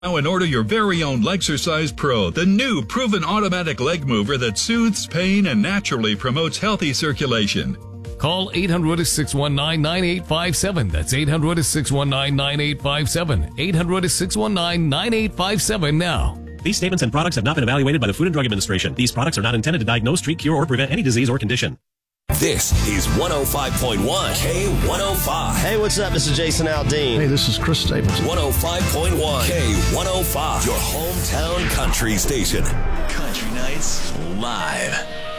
Now and order your very own Lexercise Pro, the new proven automatic leg mover that soothes pain and naturally promotes healthy circulation. Call 800-619-9857. That's 800-619-9857. 800-619-9857 now. These statements and products have not been evaluated by the Food and Drug Administration. These products are not intended to diagnose, treat, cure, or prevent any disease or condition. This is 105.1 K105. Hey, what's up? This is Jason Aldean. Hey, this is Chris Stapleton. 105.1 K105. Your hometown country station. Country Nights Live.